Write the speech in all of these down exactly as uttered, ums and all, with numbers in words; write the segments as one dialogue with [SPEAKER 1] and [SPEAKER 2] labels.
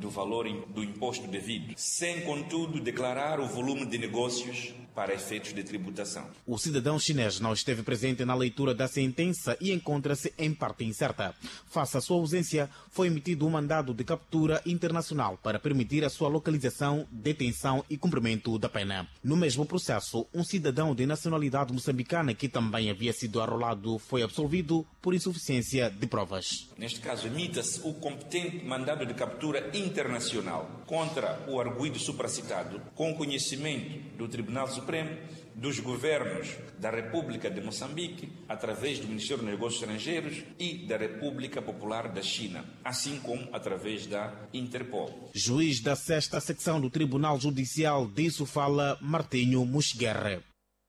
[SPEAKER 1] do valor do imposto devido, sem, contudo, declarar o volume de negócios para efeitos de tributação.
[SPEAKER 2] O cidadão chinês não esteve presente na leitura da sentença e encontra-se em parte incerta. Face à sua ausência, foi emitido um mandado de captura internacional para permitir a sua localização, detenção e cumprimento da pena. No mesmo processo, um cidadão de nacionalidade moçambicana que também havia sido arrolado foi absolvido por insuficiência de provas.
[SPEAKER 1] Neste caso, emita-se o competente mandado de captura internacional contra o arguido supracitado, com conhecimento do Tribunal Supremo, dos governos da República de Moçambique, através do Ministério dos Negócios Estrangeiros e da República Popular da China, assim como através da Interpol.
[SPEAKER 2] Juiz da sexta secção do Tribunal Judicial de Sofala, Martinho Musguerre.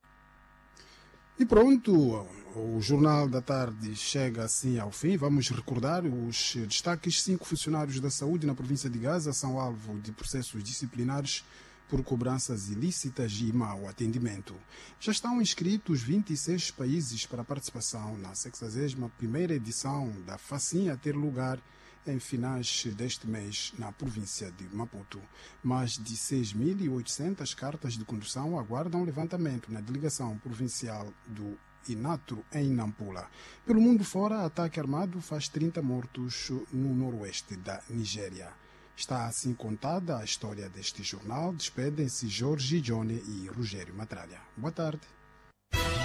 [SPEAKER 3] E pronto, o Jornal da Tarde chega assim ao fim. Vamos recordar os destaques. Cinco funcionários da saúde na província de Gaza são alvo de processos disciplinares por cobranças ilícitas e mau atendimento. Já estão inscritos vinte e seis países para a participação na sexagésima primeira edição da Facinha a ter lugar em finais deste mês na província de Maputo. Mais de seis mil e oitocentas cartas de condução aguardam levantamento na delegação provincial do Inatro, em Nampula. Pelo mundo fora, ataque armado faz trinta mortos no noroeste da Nigéria. Está assim contada a história deste jornal. Despedem-se Jorge Johnny e Rogério Matralha. Boa tarde.